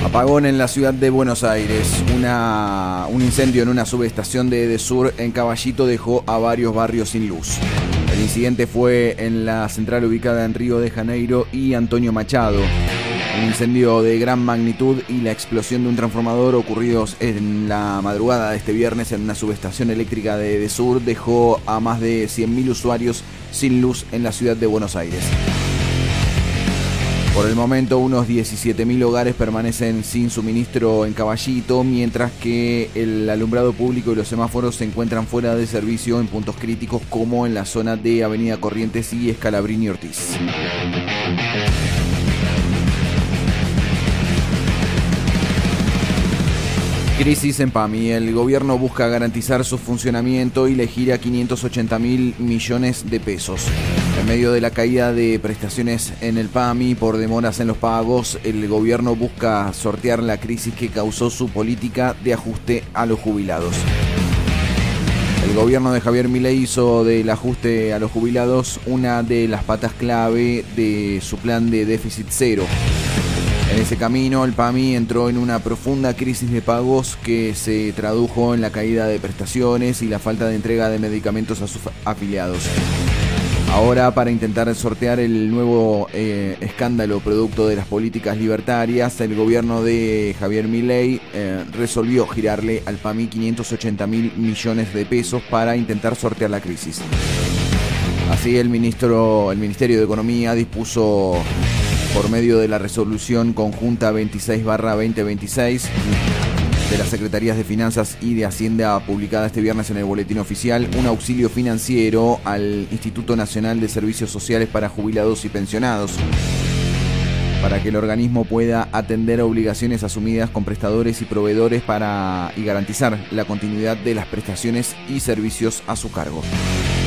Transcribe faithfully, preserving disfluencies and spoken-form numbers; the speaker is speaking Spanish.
Apagón en la ciudad de Buenos Aires. Una, un incendio en una subestación de Edesur en Caballito dejó a varios barrios sin luz. El incidente fue en la central ubicada en Río de Janeiro y Antonio Machado. Un incendio de gran magnitud y la explosión de un transformador ocurridos en la madrugada de este viernes en una subestación eléctrica de Edesur dejó a más de cien mil usuarios sin luz en la ciudad de Buenos Aires. Por el momento, unos diecisiete mil hogares permanecen sin suministro en Caballito, mientras que el alumbrado público y los semáforos se encuentran fuera de servicio en puntos críticos como en la zona de Avenida Corrientes y Scalabrini Ortiz. Crisis en PAMI. El gobierno busca garantizar su funcionamiento y le gira quinientos ochenta mil millones de pesos. En medio de la caída de prestaciones en el PAMI por demoras en los pagos, el gobierno busca sortear la crisis que causó su política de ajuste a los jubilados. El gobierno de Javier Milei hizo del ajuste a los jubilados una de las patas clave de su plan de déficit cero. En ese camino, el PAMI entró en una profunda crisis de pagos que se tradujo en la caída de prestaciones y la falta de entrega de medicamentos a sus afiliados. Ahora, para intentar sortear el nuevo eh, escándalo producto de las políticas libertarias, el gobierno de Javier Milei eh, resolvió girarle al PAMI quinientos ochenta mil millones de pesos para intentar sortear la crisis. Así, el ministro, el Ministerio de Economía dispuso, por medio de la resolución conjunta veintiséis barra veinte veintiséis de las Secretarías de Finanzas y de Hacienda publicada este viernes en el Boletín Oficial, un auxilio financiero al Instituto Nacional de Servicios Sociales para Jubilados y Pensionados, para que el organismo pueda atender obligaciones asumidas con prestadores y proveedores para y garantizar la continuidad de las prestaciones y servicios a su cargo.